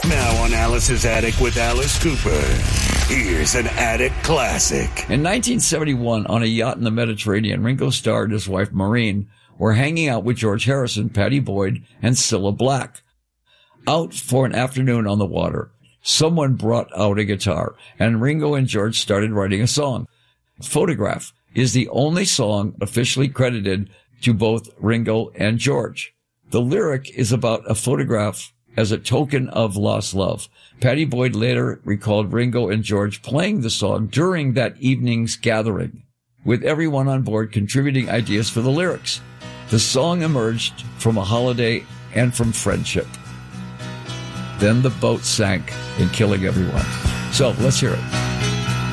Now on Alice's Attic with Alice Cooper, here's an Attic classic. In 1971, on a yacht in the Mediterranean, Ringo Starr and his wife Maureen were hanging out with George Harrison, Pattie Boyd, and Cilla Black. Out for an afternoon on the water, someone brought out a guitar, and Ringo and George started writing a song. Photograph is the only song officially credited to both Ringo and George. The lyric is about a photograph as a token of lost love. Pattie Boyd later recalled Ringo and George playing the song during that evening's gathering, with everyone on board contributing ideas for the lyrics. The song emerged from a holiday and from friendship. Then the boat sank in killing everyone. So let's hear it.